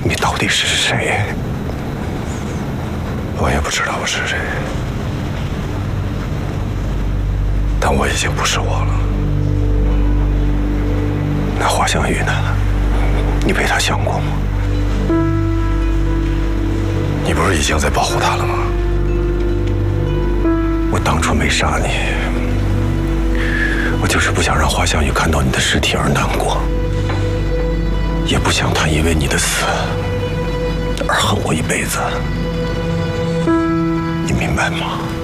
你到底是谁？我也不知道我是谁，但我已经不是我了。那华香玉呢？你为他想过吗？你不是已经在保护他了吗？我当初没杀你，我就是不想让华香玉看到你的尸体而难过，也不想他因为你的死而恨我一辈子。你明白吗？